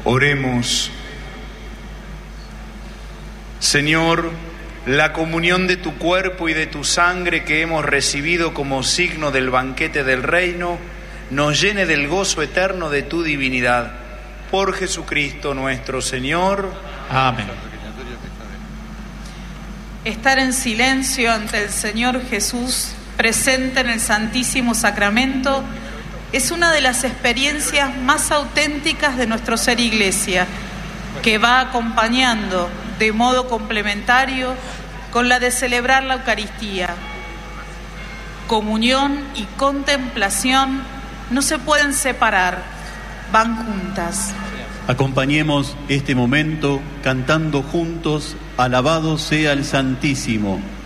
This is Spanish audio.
Oremos. Señor, la comunión de tu cuerpo y de tu sangre que hemos recibido como signo del banquete del reino, nos llene del gozo eterno de tu divinidad. Por Jesucristo nuestro Señor. Amén. Estar en silencio ante el Señor Jesús, presente en el Santísimo Sacramento, es una de las experiencias más auténticas de nuestro ser Iglesia, que va acompañando de modo complementario con la de celebrar la Eucaristía. Comunión y contemplación no se pueden separar, van juntas. Acompañemos este momento cantando juntos: alabado sea el Santísimo.